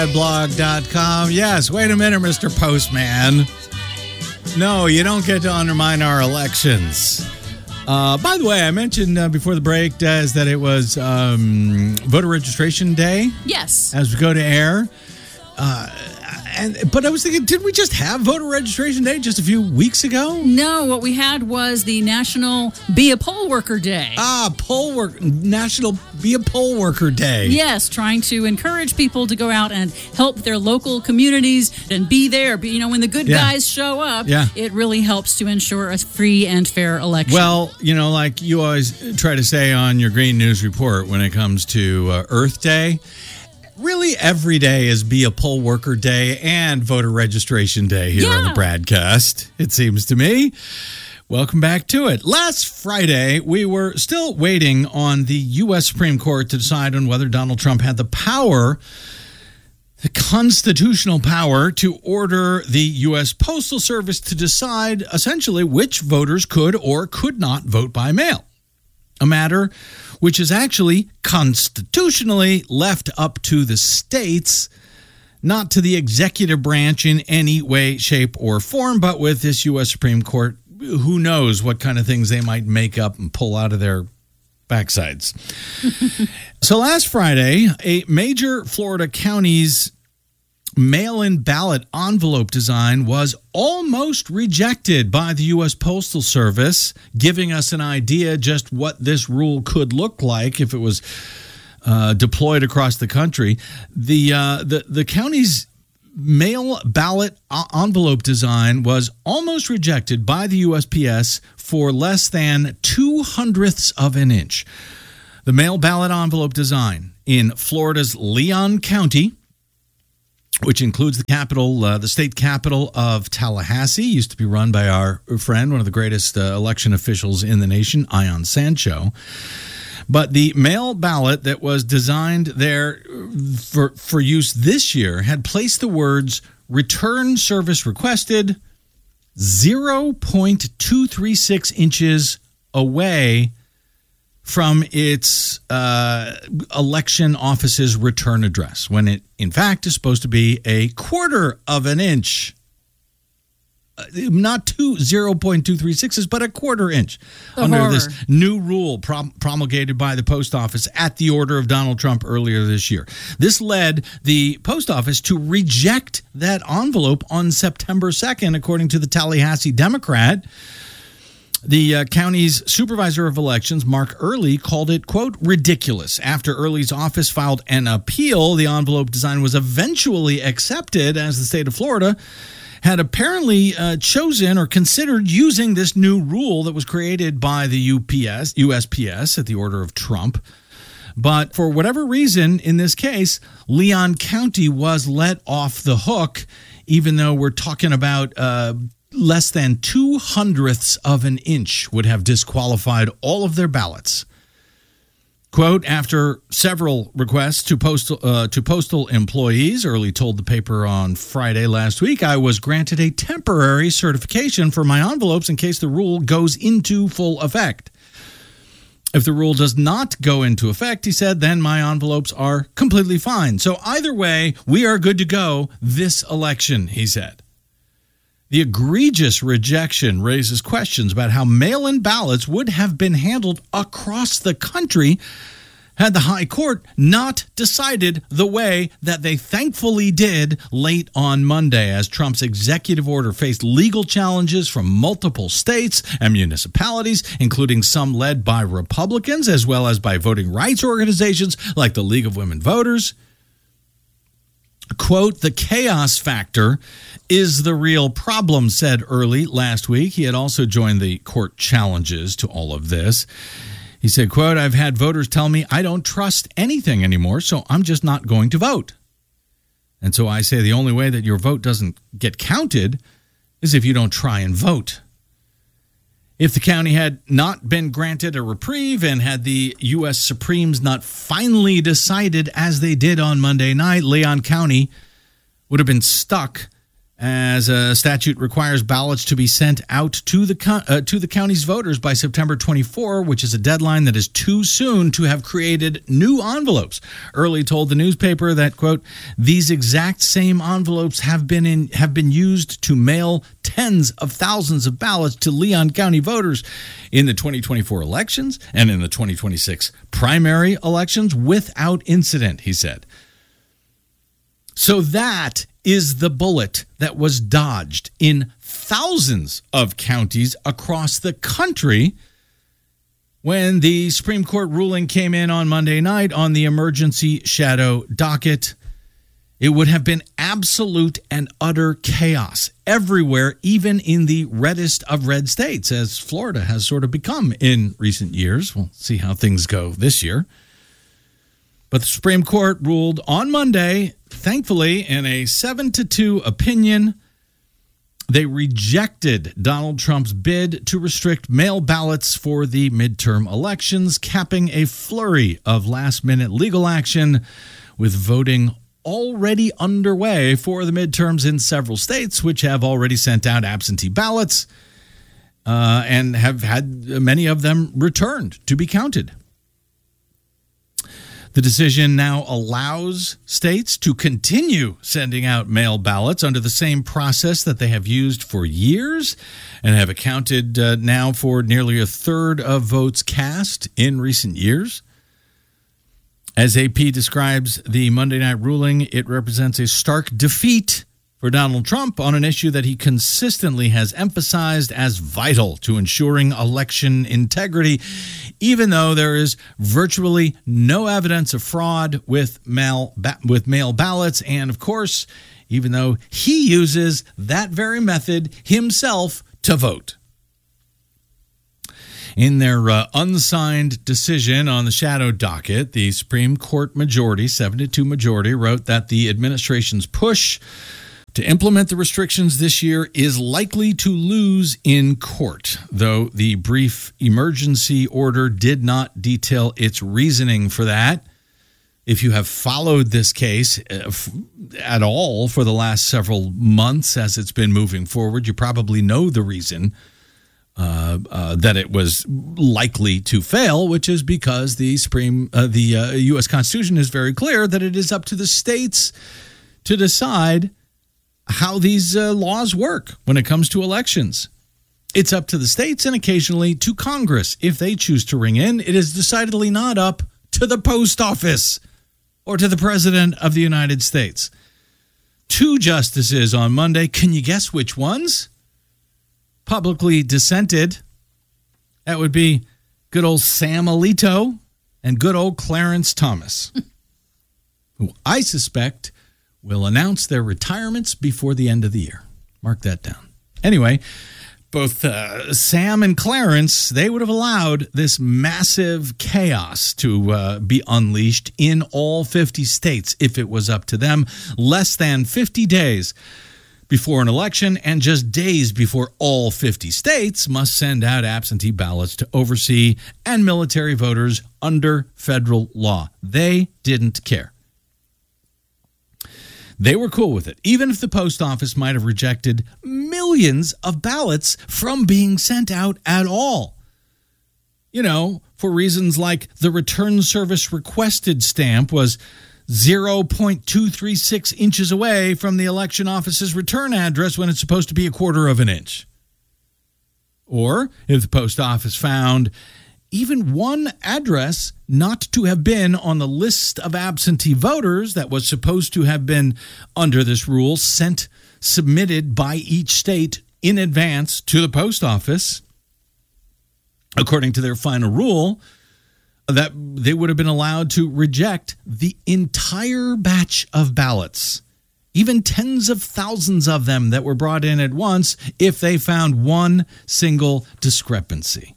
Blog.com. Yes, wait a minute, Mr. Postman. No, you don't get to undermine our elections. By the way, I mentioned before the break, Des, that it was voter registration day. Yes. As we go to air. But I was thinking, didn't we just have voter registration day just a few weeks ago? No, what we had was the National Be a Poll Worker Day. National Be a Poll Worker Day. Yes, trying to encourage people to go out and help their local communities and be there. But, when the good guys show up, it really helps to ensure a free and fair election. Well, like you always try to say on your Green News Report when it comes to Earth Day, really, every day is Be a Poll Worker Day and Voter Registration Day here on the Bradcast, it seems to me. Welcome back to it. Last Friday, we were still waiting on the U.S. Supreme Court to decide on whether Donald Trump had the constitutional power to order the U.S. Postal Service to decide, essentially, which voters could or could not vote by mail. A matter which is actually constitutionally left up to the states, not to the executive branch in any way, shape, or form. But with this U.S. Supreme Court, who knows what kind of things they might make up and pull out of their backsides. So last Friday, a major Florida county's mail-in ballot envelope design was almost rejected by the U.S. Postal Service, giving us an idea just what this rule could look like if it was deployed across the country. The county's mail ballot envelope design was almost rejected by the USPS for less than 0.02 of an inch. The mail ballot envelope design in Florida's Leon County, which includes the state capital of Tallahassee, used to be run by our friend, one of the greatest election officials in the nation, Ion Sancho. But the mail ballot that was designed there for use this year had placed the words "Return Service Requested" 0.236 inches away from its election office's return address, when it, in fact, is supposed to be 1/4 of an inch. Not 0.236s, but 1/4 inch under this new rule promulgated by the post office at the order of Donald Trump earlier this year. This led the post office to reject that envelope on September 2nd, according to the Tallahassee Democrat. The county's supervisor of elections, Mark Early, called it, quote, ridiculous. After Early's office filed an appeal, the envelope design was eventually accepted, as the state of Florida had apparently chosen or considered using this new rule that was created by the USPS at the order of Trump. But for whatever reason, in this case, Leon County was let off the hook, even though we're talking about less than 0.02 of an inch would have disqualified all of their ballots. Quote, after several requests to postal employees, Early told the paper on Friday last week, I was granted a temporary certification for my envelopes in case the rule goes into full effect. If the rule does not go into effect, he said, then my envelopes are completely fine. So either way, we are good to go this election, he said. The egregious rejection raises questions about how mail-in ballots would have been handled across the country had the High Court not decided the way that they thankfully did late on Monday, as Trump's executive order faced legal challenges from multiple states and municipalities, including some led by Republicans, as well as by voting rights organizations like the League of Women Voters. Quote, the chaos factor is the real problem, said Early last week. He had also joined the court challenges to all of this. He said, quote, I've had voters tell me I don't trust anything anymore, so I'm just not going to vote. And so I say the only way that your vote doesn't get counted is if you don't try and vote. If the county had not been granted a reprieve and had the U.S. Supremes not finally decided as they did on Monday night, Leon County would have been stuck as a statute requires ballots to be sent out to the county's voters by September 24, which is a deadline that is too soon to have created new envelopes. Early told the newspaper that, quote, these exact same envelopes have been used to mail tens of thousands of ballots to Leon County voters in the 2024 elections and in the 2026 primary elections without incident, he said. So that is the bullet that was dodged in thousands of counties across the country when the Supreme Court ruling came in on Monday night on the emergency shadow docket. It would have been absolute and utter chaos everywhere, even in the reddest of red states, as Florida has sort of become in recent years. We'll see how things go this year. But the Supreme Court ruled on Monday, thankfully, in a 7-2 opinion. They rejected Donald Trump's bid to restrict mail ballots for the midterm elections, capping a flurry of last-minute legal action, with voting already underway for the midterms in several states, which have already sent out absentee ballots and have had many of them returned to be counted. The decision now allows states to continue sending out mail ballots under the same process that they have used for years and have accounted now for nearly a third of votes cast in recent years. As AP describes the Monday night ruling, it represents a stark defeat for Donald Trump on an issue that he consistently has emphasized as vital to ensuring election integrity, even though there is virtually no evidence of fraud with mail ballots, and, of course, even though he uses that very method himself to vote. In their unsigned decision on the shadow docket, the Supreme Court majority, 7-2 majority, wrote that the administration's push to implement the restrictions this year is likely to lose in court, though the brief emergency order did not detail its reasoning for that. If you have followed this case at all for the last several months as it's been moving forward, you probably know the reason that it was likely to fail, which is because the U.S. Constitution is very clear that it is up to the states to decide how these laws work when it comes to elections. It's up to the states and occasionally to Congress. If they choose to ring in, it is decidedly not up to the post office or to the President of the United States. 2 justices on Monday. Can you guess which ones? Publicly dissented. That would be good old Sam Alito and good old Clarence Thomas, who I suspect will announce their retirements before the end of the year. Mark that down. Anyway, both Sam and Clarence, they would have allowed this massive chaos to be unleashed in all 50 states if it was up to them. Less than 50 days before an election and just days before all 50 states must send out absentee ballots to oversee and military voters under federal law. They didn't care. They were cool with it, even if the post office might have rejected millions of ballots from being sent out at all. You know, for reasons like the return service requested stamp was 0.236 inches away from the election office's return address when it's supposed to be 1/4 of an inch. Or if the post office found even one address not to have been on the list of absentee voters that was supposed to have been, under this rule, submitted by each state in advance to the post office, according to their final rule, that they would have been allowed to reject the entire batch of ballots, even tens of thousands of them that were brought in at once, if they found one single discrepancy.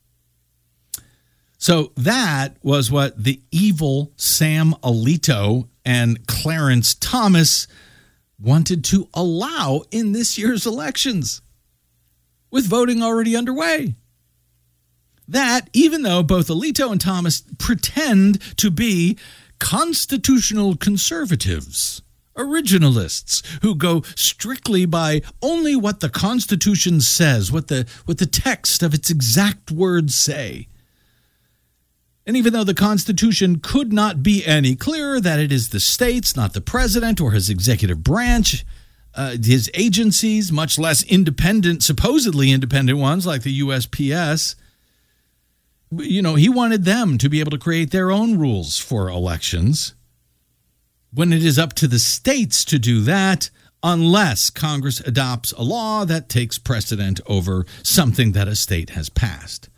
So that was what the evil Sam Alito and Clarence Thomas wanted to allow in this year's elections, with voting already underway. That, even though both Alito and Thomas pretend to be constitutional conservatives, originalists who go strictly by only what the Constitution says, what the text of its exact words say. And even though the Constitution could not be any clearer that it is the states, not the president or his executive branch, his agencies, much less independent, supposedly independent ones like the USPS, he wanted them to be able to create their own rules for elections when it is up to the states to do that, unless Congress adopts a law that takes precedent over something that a state has passed.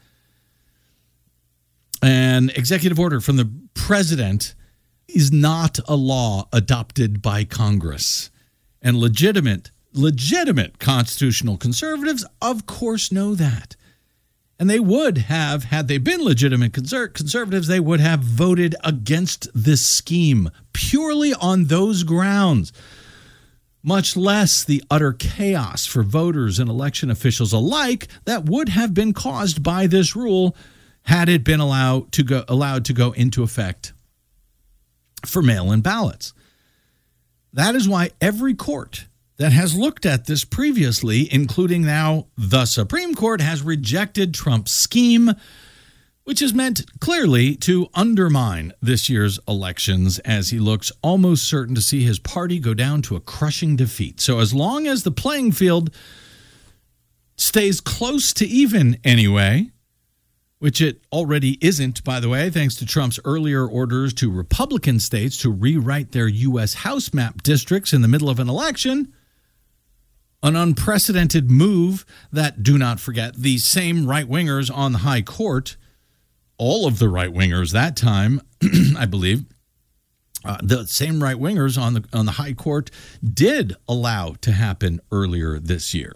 An executive order from the president is not a law adopted by Congress. And legitimate constitutional conservatives, of course, know that. And they would have, had they been legitimate conservatives, they would have voted against this scheme purely on those grounds, much less the utter chaos for voters and election officials alike that would have been caused by this rule had it been allowed to go into effect for mail-in ballots. That is why every court that has looked at this previously, including now the Supreme Court, has rejected Trump's scheme, which is meant clearly to undermine this year's elections as he looks almost certain to see his party go down to a crushing defeat. So as long as the playing field stays close to even anyway, which it already isn't, by the way, thanks to Trump's earlier orders to Republican states to rewrite their U.S. House map districts in the middle of an election, an unprecedented move that, do not forget, the same right-wingers on the high court, all of the right-wingers that time, I believe, the same right-wingers on the high court did allow to happen earlier this year.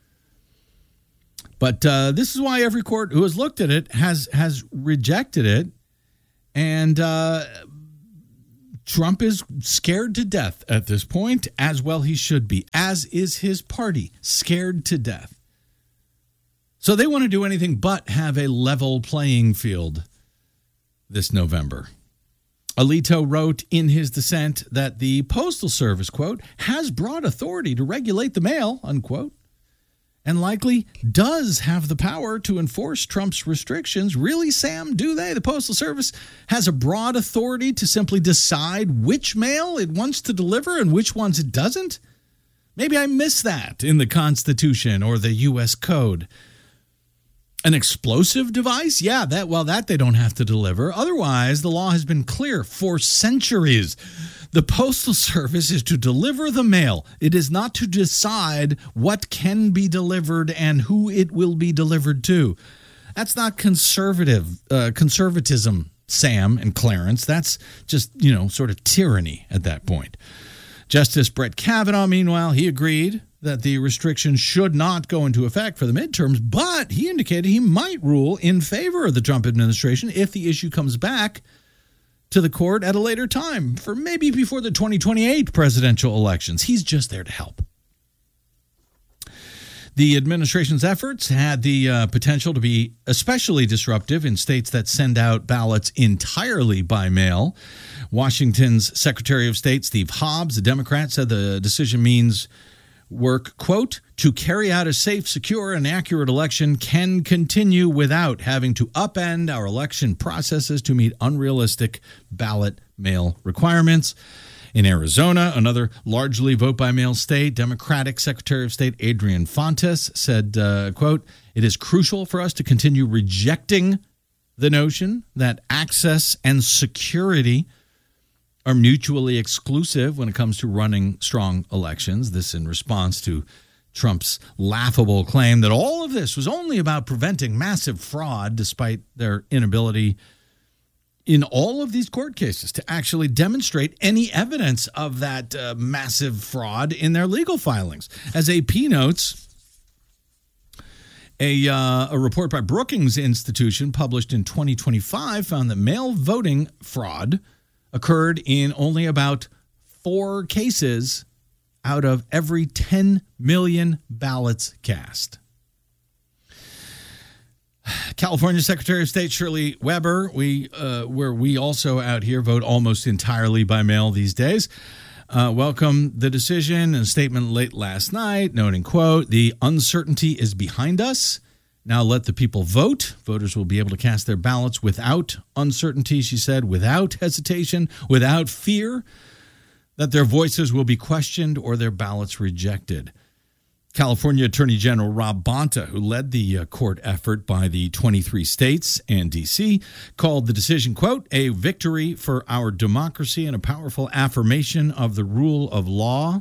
But this is why every court who has looked at it has rejected it. And Trump is scared to death at this point, as well he should be, as is his party, scared to death. So they want to do anything but have a level playing field this November. Alito wrote in his dissent that the Postal Service, quote, has broad authority to regulate the mail, unquote, and likely does have the power to enforce Trump's restrictions. Really, Sam, do they? The Postal Service has a broad authority to simply decide which mail it wants to deliver and which ones it doesn't? Maybe I missed that in the Constitution or the U.S. Code. An explosive device? Yeah, that they don't have to deliver. Otherwise, the law has been clear for centuries. The Postal Service is to deliver the mail. It is not to decide what can be delivered and who it will be delivered to. That's not conservatism, Sam and Clarence. That's just, sort of tyranny at that point. Justice Brett Kavanaugh, meanwhile, he agreed that the restrictions should not go into effect for the midterms, but he indicated he might rule in favor of the Trump administration if the issue comes back to the court at a later time, for maybe before the 2028 presidential elections. He's just there to help. The administration's efforts had the potential to be especially disruptive in states that send out ballots entirely by mail. Washington's Secretary of State, Steve Hobbs, a Democrat, said the decision means work, quote, to carry out a safe, secure, and accurate election can continue without having to upend our election processes to meet unrealistic ballot mail requirements. In Arizona, another largely vote-by-mail state, Democratic Secretary of State Adrian Fontes said, quote, it is crucial for us to continue rejecting the notion that access and security are mutually exclusive when it comes to running strong elections. This in response to Trump's laughable claim that all of this was only about preventing massive fraud, despite their inability in all of these court cases to actually demonstrate any evidence of that massive fraud in their legal filings. As AP notes, a report by Brookings Institution published in 2025 found that mail voting fraud occurred in only about 4 cases out of every 10 million ballots cast. California Secretary of State Shirley Weber, where we also out here vote almost entirely by mail these days, welcomed the decision in a statement late last night, noting, quote, "The uncertainty is behind us. Now let the people vote. Voters will be able to cast their ballots without uncertainty," she said, "without hesitation, without fear that their voices will be questioned or their ballots rejected." California Attorney General Rob Bonta, who led the court effort by the 23 states and D.C., called the decision, quote, "a victory for our democracy and a powerful affirmation of the rule of law."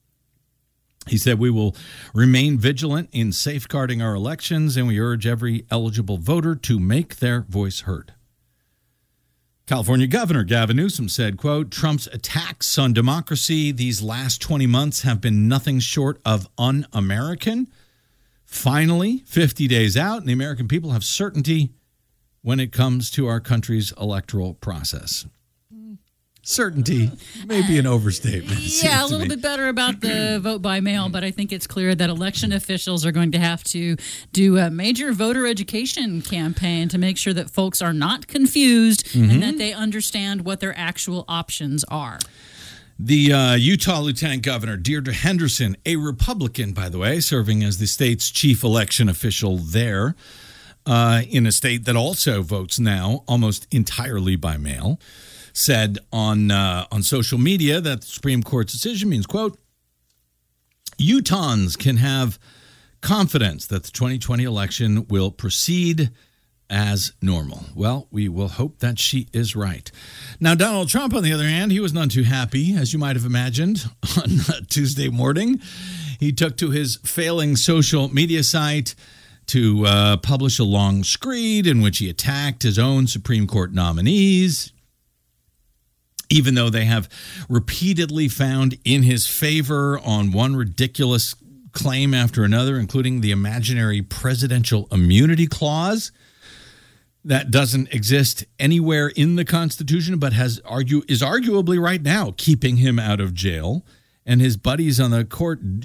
He said, "We will remain vigilant in safeguarding our elections, and we urge every eligible voter to make their voice heard." California Governor Gavin Newsom said, quote, "Trump's attacks on democracy these last 20 months have been nothing short of un-American. Finally, 50 days out, and the American people have certainty when it comes to our country's electoral process." Certainty may be an overstatement. Yeah, a little bit better about the vote by mail, but I think it's clear that election officials are going to have to do a major voter education campaign to make sure that folks are not confused and that they understand what their actual options are. The Utah Lieutenant Governor Deirdre Henderson, a Republican, by the way, serving as the state's chief election official there, in a state that also votes now almost entirely by mail, said on social media that the Supreme Court's decision means, quote, "Utahns can have confidence that the 2020 election will proceed as normal." Well, we will hope that she is right. Now, Donald Trump, on the other hand, he was none too happy, as you might have imagined, on Tuesday morning. He took to his failing social media site to publish a long screed in which he attacked his own Supreme Court nominees, even though they have repeatedly found in his favor on one ridiculous claim after another, including the imaginary presidential immunity clause that doesn't exist anywhere in the Constitution, but is arguably right now keeping him out of jail. And his buddies on the court